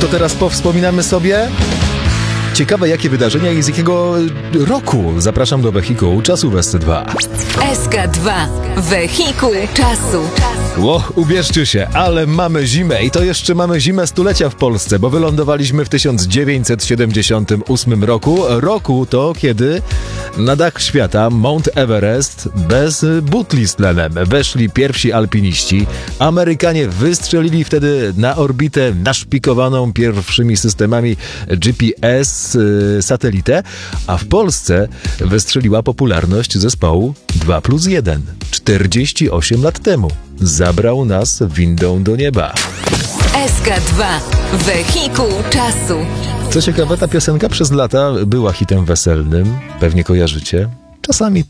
To teraz powspominamy sobie. Ciekawe, jakie wydarzenia i z jakiego roku. Zapraszam do Wehikułu Czasu w SC2. SK2. Wehikuł Czasu. Ubierzcie się, ale mamy zimę i to jeszcze mamy zimę stulecia w Polsce, bo wylądowaliśmy w 1978 roku. Roku to, kiedy na dach świata Mount Everest bez butli z tlenem weszli pierwsi alpiniści. Amerykanie wystrzelili wtedy na orbitę naszpikowaną pierwszymi systemami GPS satelitę, a w Polsce wystrzeliła popularność zespołu 2+1 48 lat temu. Zabrał nas windą do nieba. SK2. Wehikuł Czasu. Co ciekawe, ta piosenka przez lata była hitem weselnym, pewnie kojarzycie. Czasami